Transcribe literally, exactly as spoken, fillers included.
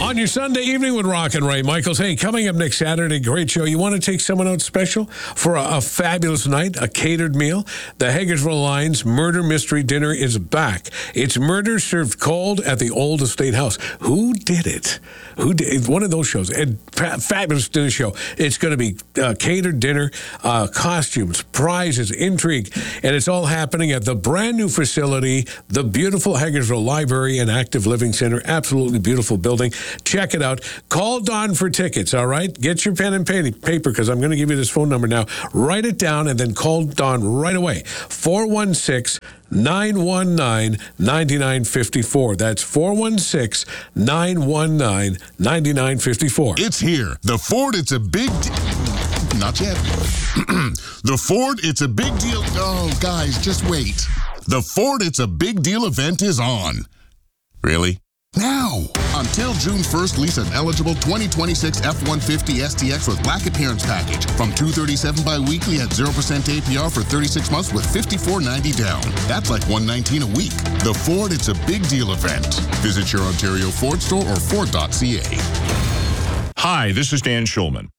On your Sunday evening with Rock and Ray Michaels. Hey, coming up next Saturday, great show. You want to take someone out special for a, a fabulous night, a catered meal? The Hagersville Lions Murder Mystery Dinner is back. It's murder served cold at the Old Estate House. Who did it? Who did one of those shows? A fa- fabulous dinner show. It's going to be uh, catered dinner, uh, costumes, prizes, intrigue, and it's all happening at the brand new facility, the beautiful Hagersville Library and Active Living Center. Absolutely beautiful building. Check it out. Call Don for tickets, all right? Get your pen and paper because I'm going to give you this phone number now. Write it down and then call Don right away. four one six, nine one nine, nine nine five four. That's four one six, nine one nine, nine nine five four. It's here. The Ford, it's a big deal. Not yet. The Ford, it's a big deal. Oh, guys, just wait. The Ford, it's a big deal event is on. Really? Now! Until June first, lease an eligible twenty twenty-six F one fifty S T X with black appearance package from two thirty-seven bi-weekly at zero percent A P R for thirty-six months with fifty-four ninety down. That's like one nineteen a week. The Ford, it's a big deal event. Visit your Ontario Ford store or Ford dot C A. Hi, this is Dan Schulman.